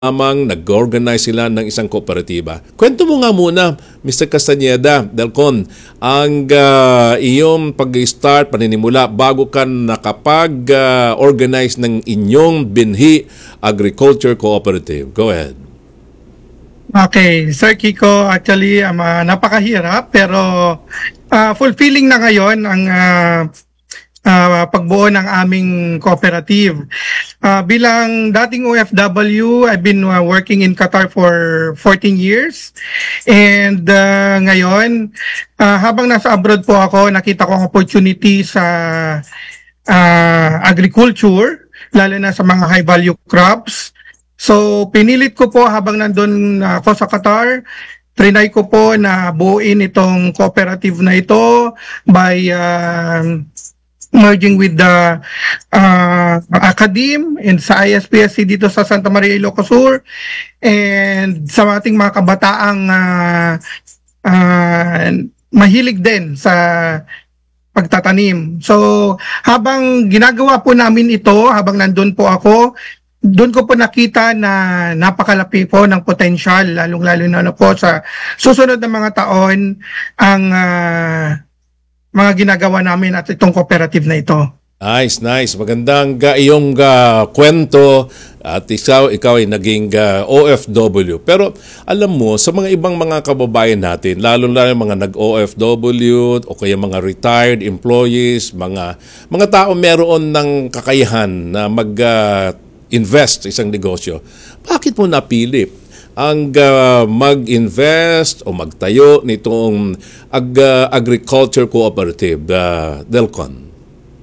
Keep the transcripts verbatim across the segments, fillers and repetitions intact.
lamang nag-organize sila ng isang kooperatiba. Kwento mo nga muna, mister Castañeda, Delcon, ang uh, iyong pag-start, paninimula, bago ka nakapag-organize uh, ng inyong binhi agriculture cooperative. Go ahead. Okay, Sir Kiko, actually um, uh, napakahirap pero uh, fulfilling na ngayon ang uh, uh, pagbuo ng aming cooperative. Uh, bilang dating O F W, I've been uh, working in Qatar for fourteen years. And uh, ngayon, uh, habang nasa abroad po ako, nakita ko ang opportunity sa uh, agriculture, lalo na sa mga high value crops. So, pinilit ko po habang nandun ako sa Qatar, trinay ko po na buuin itong cooperative na ito by uh, merging with the uh, Academe and sa I S P S C dito sa Santa Maria, Ilocos Sur, and sa ating mga kabataang uh, uh, mahilig din sa pagtatanim. So, habang ginagawa po namin ito, habang nandun po ako, doon ko po nakita na napakalaki po ng potensyal, lalong-lalo na po sa susunod na mga taon ang uh, mga ginagawa namin at itong cooperative na ito. Nice, nice. Magandang uh, iyong uh, kwento at ikaw, ikaw ay naging uh, O F W. Pero alam mo, sa mga ibang mga kababayan natin, lalo-lalo mga nag-O F W o kaya mga retired employees, mga mga tao meron ng kakayahan na mag-invest uh, sa isang negosyo. Bakit mo napili ang uh, mag-invest o magtayo nitong ag, uh, agriculture cooperative, uh, Delcon?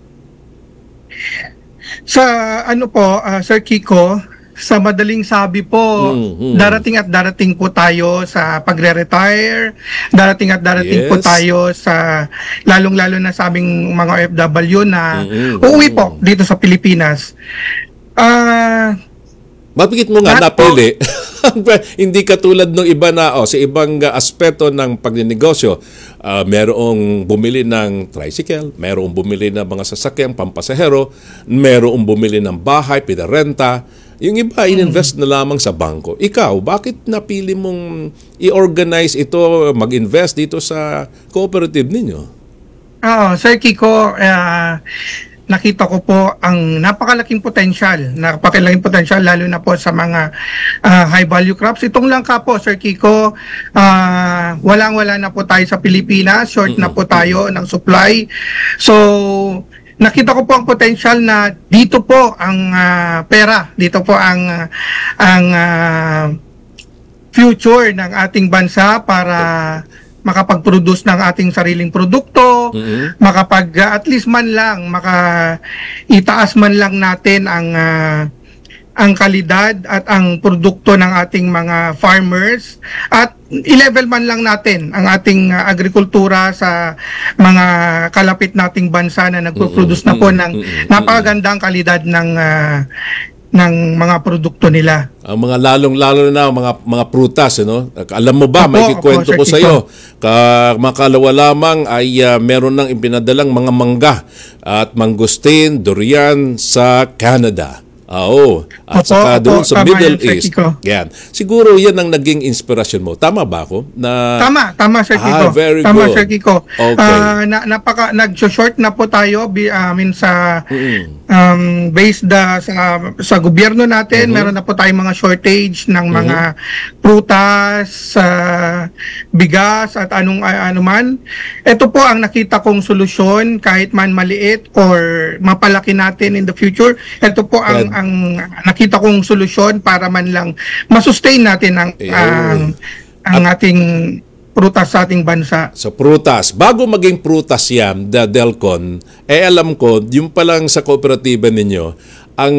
Sa ano po, uh, Sir Kiko, sa madaling sabi po, mm-hmm. darating at darating po tayo sa pagre-retire, darating at darating yes. po tayo sa lalong-lalo na sa aming mga O F W na mm-hmm. uuwi po dito sa Pilipinas. Ah... Uh, Bakit mo nga napili? Hindi katulad ng iba na oh, sa ibang uh, aspeto ng pagninegosyo, uh, merong bumili ng tricycle, merong bumili ng mga sasakyang pampasahero, merong bumili ng bahay, pinarenta. Yung iba, ininvest na lamang sa bangko. Ikaw, bakit napili mong i-organize ito, mag-invest dito sa cooperative ninyo? Oo, Sir Kiko, uh, nakita ko po ang napakalaking potensyal, napakalaking potensyal lalo na po sa mga uh, high value crops. Itong langka po, Sir Kiko, uh, walang-wala na po tayo sa Pilipinas, short na po tayo ng supply. So, nakita ko po ang potensyal na dito po ang uh, pera, dito po ang uh, ang uh, future ng ating bansa para makapag-produce ng ating sariling produkto, mm-hmm. makapag uh, at least man lang maka itaas man lang natin ang uh, ang kalidad at ang produkto ng ating mga farmers at i-level man lang natin ang ating uh, agrikultura sa mga kalapit nating bansa na nagpo-produce mm-hmm. na po ng mm-hmm. napakagandang kalidad ng uh, ng mga produkto nila. Ang mga lalong-lalo na mga mga prutas, ano? Alam mo ba, opo, may kikwento ko sa iyo. Ka makalawa lamang ay uh, meron nang ipinadalang mga mangga at mangustin, durian sa Canada. Ah, oo. At opo, saka doon sa Middle East. Yan. Siguro yan ang naging inspirasyon mo. Tama ba ako? Na... Tama, tama Sir Kiko. Ah, very tama good. Sir Kiko. Okay. Uh, na, napaka nag-short na po tayo bi, uh, I mean sa mm-hmm. um, based da, sa sa gobyerno natin, mm-hmm. meron na po tayong mga shortage ng mm-hmm. mga prutas, uh, bigas at anong uh, ano man. Ito po ang nakita kong solusyon kahit man maliit or mapalaki natin in the future. Ito po ang ang nakita kong solusyon para man lang masustain natin ang ang, ang ating prutas sa ating bansa. So prutas, bago maging prutas yan, the Delcon, eh alam ko, yung palang sa kooperatiba ninyo, ang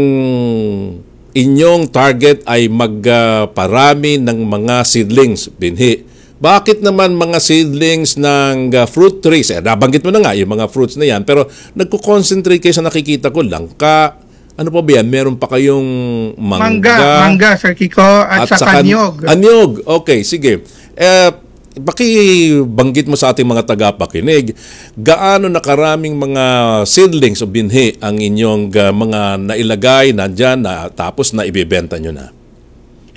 inyong target ay magparami uh, ng mga seedlings, binhi. Bakit naman mga seedlings ng uh, fruit trees? Eh, nabanggit mo na nga yung mga fruits na yan, pero nagko-concentrate kayo sa nakikita ko, langka. Ano pa ba yan? Meron pa kayong mangga. Mangga, mangga Sir Kiko, at, at saka anyog. Anyog, okay, sige. Eh, pakibanggit mo sa ating mga tagapakinig, gaano na karaming mga seedlings o binhi ang inyong uh, mga nailagay, nandyan, na, tapos na ibibenta nyo na?